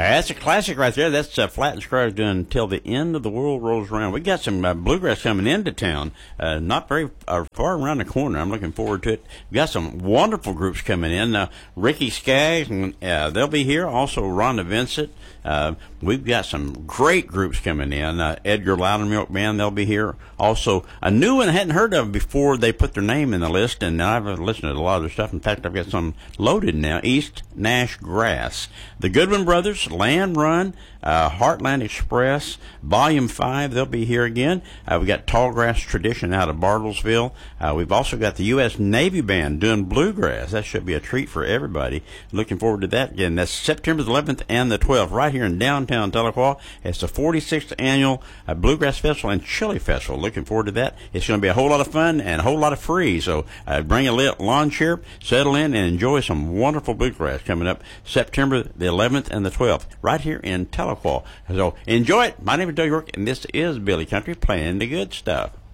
That's a classic right there. That's Flat and Square doing Until the End of the World Rolls Around. We got some bluegrass coming into town, not very far around the corner. I'm looking forward to it. We got some wonderful groups coming in. Ricky Skaggs, they'll be here. Also, Rhonda Vincent. We've got some great groups coming in. Edgar Loudermilk Band, they'll be here. Also, a new one I hadn't heard of before they put their name in the list, and I've listened to a lot of their stuff. In fact, I've got some loaded now. East Nash Grass. The Goodwin Brothers, Land Run, Heartland Express, Volume 5, they'll be here again. We've got Tallgrass Tradition out of Bartlesville. We've also got the U.S. Navy Band doing bluegrass. That should be a treat for everybody. Looking forward to that again. That's September the 11th and the 12th right here in downtown Tahlequah. It's the 46th Annual Bluegrass Festival and Chili Festival. Looking forward to that. It's going to be a whole lot of fun and a whole lot of free. So bring a lawn chair, settle in, and enjoy some wonderful bluegrass coming up September the 11th and the 12th right here in Tahlequah. So enjoy it. My name is Doug York, and this is Billy Country playing the good stuff.